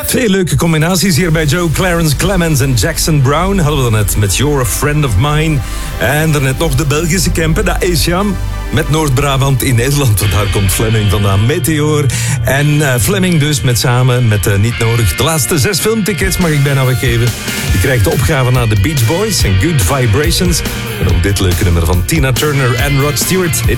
Twee leuke combinaties hier bij Joe Clarence Clemens en Jackson Brown. Hadden we dan net met You're a Friend of Mine. En daarnet nog de Belgische Kempen, dat is Jam. Met Noord-Brabant in Nederland, want daar komt Fleming vandaan. Meteor. En Fleming dus samen met Niet Nodig. De laatste 6 filmtickets mag ik bijna weggeven. Je krijgt de opgave naar de Beach Boys en Good Vibrations. En ook dit leuke nummer van Tina Turner en Rod Stewart.